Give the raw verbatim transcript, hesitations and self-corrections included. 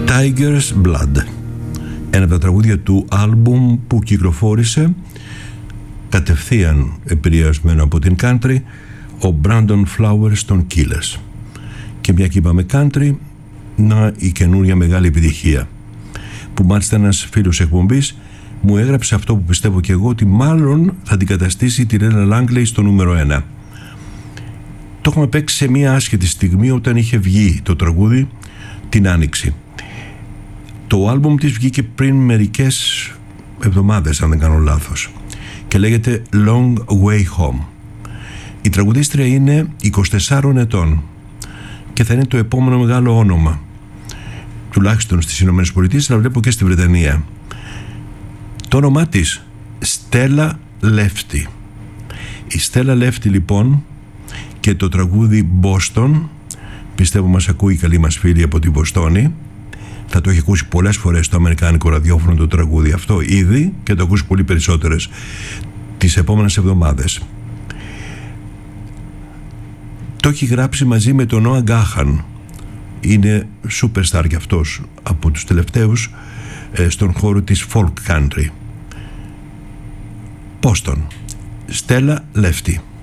Tiger's Blood, ένα από τα τραγούδια του άλμπουμ που κυκλοφόρησε κατευθείαν επηρεασμένο από την country, ο Brandon Flowers των Killers. Και μια και είπαμε country, να η καινούρια μεγάλη επιτυχία, που μάλιστα ένας φίλος εκπομπής μου έγραψε αυτό που πιστεύω και εγώ, ότι μάλλον θα αντικαταστήσει τη Rella Langley στο νούμερο ένα. Το έχουμε παίξει σε μια άσχετη στιγμή όταν είχε βγει το τραγούδι την Άνοιξη. Το άλμπουμ της βγήκε πριν μερικές εβδομάδες, αν δεν κάνω λάθος, και λέγεται Long Way Home. Η τραγουδίστρια είναι είκοσι τεσσάρων ετών και θα είναι το επόμενο μεγάλο όνομα, τουλάχιστον στις Ηνωμένες Πολιτείες, αλλά βλέπω και στη Βρετανία. Το όνομά της Stella Lefty. Η Stella Lefty λοιπόν, και το τραγούδι Boston, πιστεύω μας ακούει η καλή μας φίλη από την Βοστόνη, θα το έχει ακούσει πολλές φορές στο αμερικάνικο ραδιόφωνο το τραγούδι αυτό ήδη, και το ακούσει πολύ περισσότερες τις επόμενες εβδομάδες. Το έχει γράψει μαζί με τον Noah Gahan. Είναι superstar κι αυτός, από τους τελευταίους ε, στον χώρο της folk country. Boston, Stella Lefty.